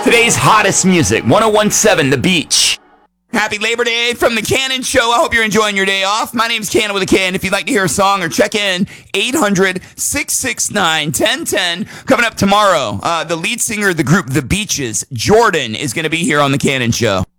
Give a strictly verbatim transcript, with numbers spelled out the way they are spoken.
Today's hottest music, one oh one point seven The Beach. Happy Labor Day from the Cannon Show. I hope you're enjoying your day off. My name's Cannon with a K, and if you'd like to hear a song or check in, eight hundred, six six nine, one oh one oh. Coming up tomorrow, uh, the lead singer of the group The Beaches, Jordan, is going to be here on the Cannon Show.